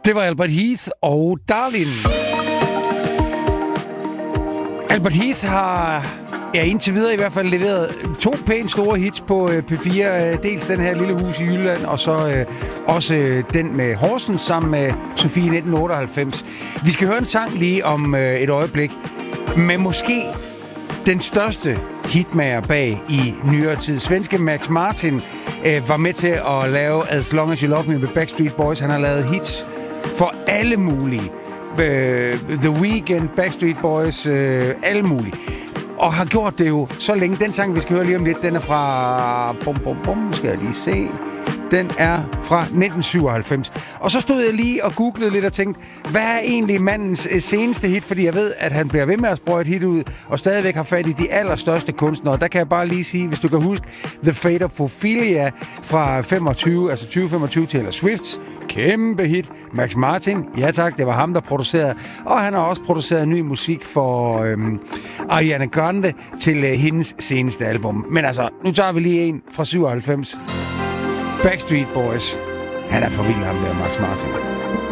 Det var Albert Heath og Darlin. Albert Heath har indtil videre i hvert fald leveret 2 pænt store hits på P4. Dels den her Lille hus i Jylland, og så også den med Horsens sammen med Sofie 1998. Vi skal høre en sang lige om et øjeblik, men måske den største hitmager bag i nyere tid. Svenske Max Martin var med til at lave As Long As You Love Me med Backstreet Boys. Han har lavet hits for alle mulige. The Weeknd, Backstreet Boys, alle mulige. Og har gjort det jo så længe. Den sang, vi skal høre lige om lidt, den er fra... skal jeg lige se... Den er fra 1997. Og så stod jeg lige og googlede lidt og tænkte, hvad er egentlig mandens seneste hit? Fordi jeg ved, at han bliver ved med at sprøjte hit ud, og stadigvæk har fat i de allerstørste kunstnere. Der kan jeg bare lige sige, hvis du kan huske The Fate of Ophelia fra 2025 Taylor Swifts kæmpe hit. Max Martin, ja tak, det var ham, der producerede. Og han har også produceret ny musik for Ariana Grande til hendes seneste album. Men altså, nu tager vi lige en fra 97. Backstreet Boys. Han er for vild, ham der, Max Martin.